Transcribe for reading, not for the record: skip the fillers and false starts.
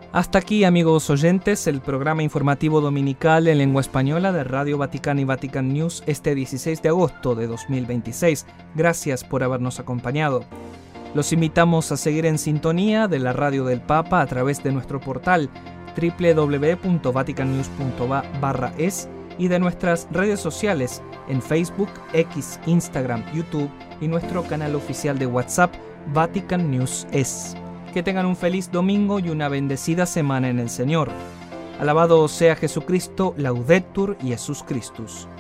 Hasta aquí, amigos oyentes, el programa informativo dominical en lengua española de Radio Vaticano y Vatican News este 16 de agosto de 2026. Gracias por habernos acompañado. Los invitamos a seguir en sintonía de la Radio del Papa a través de nuestro portal www.vaticannews.va/es y de nuestras redes sociales en Facebook, X, Instagram, YouTube y nuestro canal oficial de WhatsApp Vatican News Es. Que tengan un feliz domingo y una bendecida semana en el Señor. Alabado sea Jesucristo, Laudetur Jesus Christus.